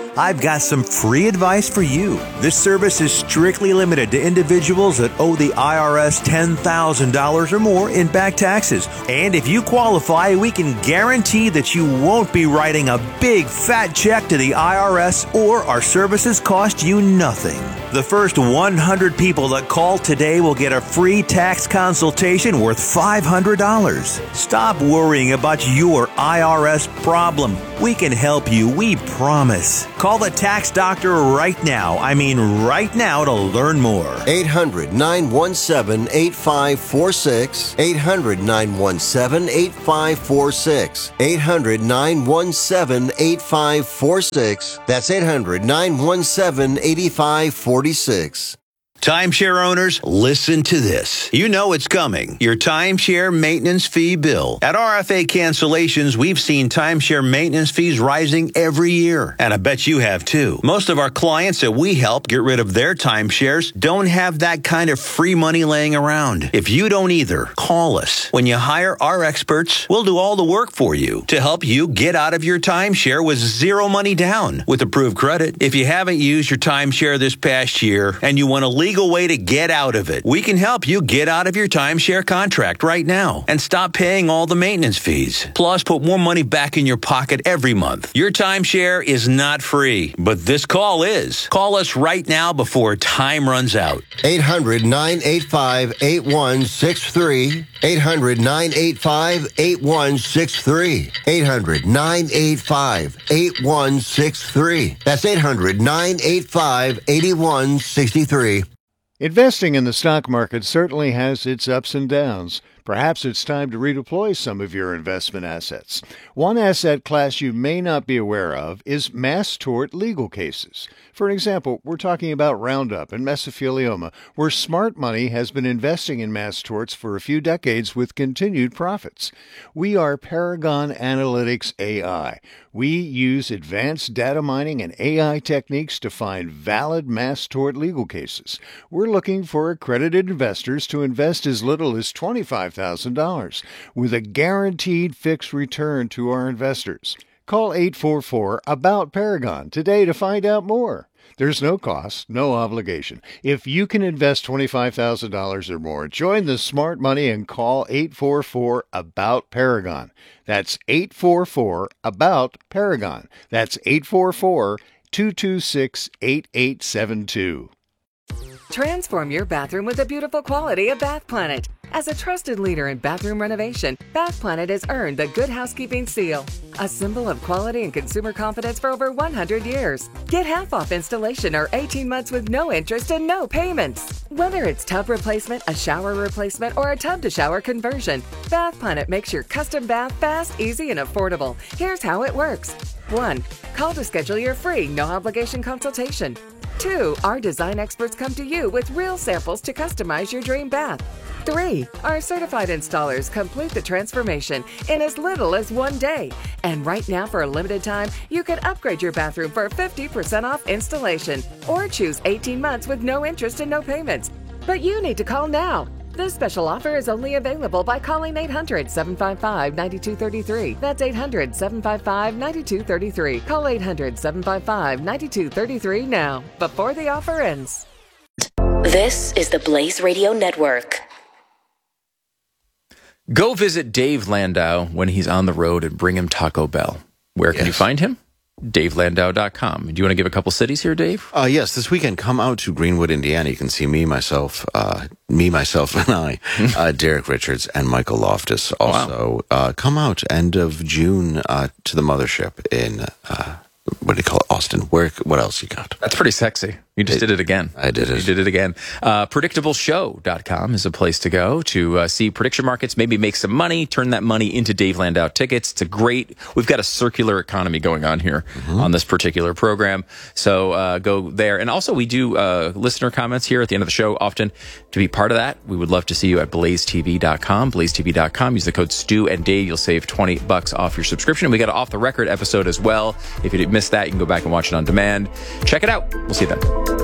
I've got some free advice for you. This service is strictly limited to individuals that owe the I R S ten thousand dollars or more in back taxes. And if you qualify, we can guarantee that you won't be writing a big fat check to the I R S, or our services cost you nothing. The first one hundred people that call today will get a free tax consultation worth five hundred dollars. Stop worrying about your I R S problem. We can help you, we promise. Call the tax doctor right now. I mean right now to learn more. eight hundred, nine one seven, eight five four six. eight hundred, nine one seven, eight five four six. eight hundred, nine one seven, eight five four six. That's eight hundred, nine one seven, eight five four six. Timeshare owners, listen to this. You know it's coming. Your timeshare maintenance fee bill. At R F A Cancellations, we've seen timeshare maintenance fees rising every year. And I bet you have too. Most of our clients that we help get rid of their timeshares don't have that kind of free money laying around. If you don't either, call us. When you hire our experts, we'll do all the work for you to help you get out of your timeshare with zero money down with approved credit. If you haven't used your timeshare this past year and you want to leave legal way to get out of it. We can help you get out of your timeshare contract right now and stop paying all the maintenance fees. Plus, put more money back in your pocket every month. Your timeshare is not free, but this call is. Call us right now before time runs out. eight hundred, nine eight five, eight one six three. eight hundred, nine eight five, eight one six three. eight hundred, nine eight five, eight one six three. That's eight hundred, nine eight five, eight one six three. Investing in the stock market certainly has its ups and downs. Perhaps it's time to redeploy some of your investment assets. One asset class you may not be aware of is mass tort legal cases. For example, we're talking about Roundup and mesothelioma, where smart money has been investing in mass torts for a few decades with continued profits. We are Paragon Analytics A I. We use advanced data mining and A I techniques to find valid mass tort legal cases. We're looking for accredited investors to invest as little as twenty-five thousand dollars with a guaranteed fixed return to our investors. Call eight four four, A B O U T, Paragon today to find out more. There's no cost, no obligation. If you can invest twenty-five thousand dollars or more, join the smart money and call eight four four, A B O U T, Paragon. That's eight four four, A B O U T, Paragon. That's eight four four, two two six, eight eight seven two. Transform your bathroom with the beautiful quality of Bath Planet. As a trusted leader in bathroom renovation, Bath Planet has earned the Good Housekeeping seal, a symbol of quality and consumer confidence for over one hundred years. Get half off installation or eighteen months with no interest and no payments. Whether it's tub replacement, a shower replacement, or a tub-to-shower conversion, Bath Planet makes your custom bath fast, easy, and affordable. Here's how it works. one. Call to schedule your free, no-obligation consultation. two. Our design experts come to you with real samples to customize your dream bath. three. Our certified installers complete the transformation in as little as one day. And right now, for a limited time, you can upgrade your bathroom for fifty percent off installation or choose eighteen months with no interest and no payments. But you need to call now. This special offer is only available by calling eight hundred, seven five five, nine two three three. That's eight hundred, seven five five, nine two three three. Call eight hundred, seven five five, nine two three three now, before the offer ends. This is the Blaze Radio Network. Go visit Dave Landau when he's on the road and bring him Taco Bell. Where can Yes. you find him? dave landau dot com. Do you want to give a couple cities here, Dave? Uh, yes, this weekend, come out to Greenwood, Indiana. You can see me, myself, uh, me, myself, and I, uh, Derek Richards, and Michael Loftus. Also, wow. uh, come out end of June uh, to the Mothership in, uh, what do you call it, Austin. Where? What else you got? That's pretty sexy. You just It- did it again. I did it. You did it again. Uh, predictable show dot com is a place to go to uh, see prediction markets, maybe make some money, turn that money into Dave Landau tickets. It's a great, we've got a circular economy going on here mm-hmm. on this particular program. So uh, go there. And also we do uh, listener comments here at the end of the show often. To be part of that, we would love to see you at blaze t v dot com, blaze t v dot com. Use the code Stu and Dave. You'll save twenty bucks off your subscription. We got an off the record episode as well. If you missed that, you can go back and watch it on demand. Check it out. We'll see you then.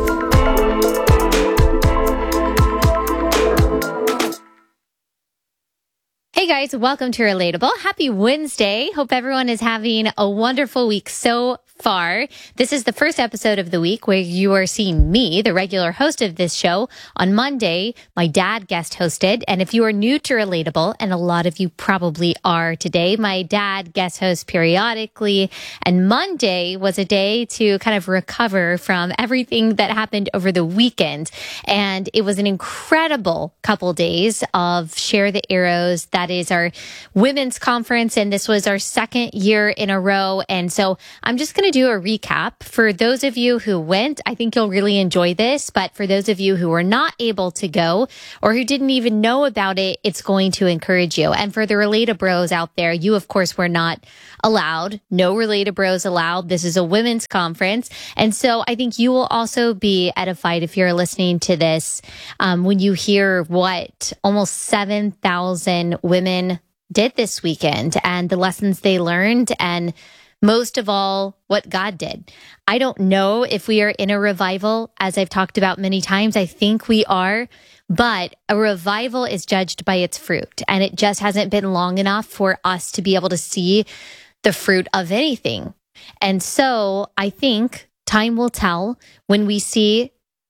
Hey guys, welcome to Relatable. Happy Wednesday. Hope everyone is having a wonderful week so far. This is the first episode of the week where you are seeing me, the regular host of this show. On Monday, my dad guest hosted. And if you are new to Relatable, and a lot of you probably are today, my dad guest hosts periodically. And Monday was a day to kind of recover from everything that happened over the weekend. And it was an incredible couple days of Share the Arrows. That is our women's conference. And this was our second year in a row. And so I'm just going to do a recap. For those of you who went, I think you'll really enjoy this. But for those of you who were not able to go or who didn't even know about it, it's going to encourage you. And for the Relatabros out there, you, of course, were not allowed. No Relatabros allowed. This is a women's conference. And so I think you will also be edified if you're listening to this um, when you hear what almost seven thousand women did this weekend and the lessons they learned, and most of all, what God did. I don't know if we are in a revival, as I've talked about many times. I think we are, but a revival is judged by its fruit, and it just hasn't been long enough for us to be able to see the fruit of anything. And so I think time will tell when we see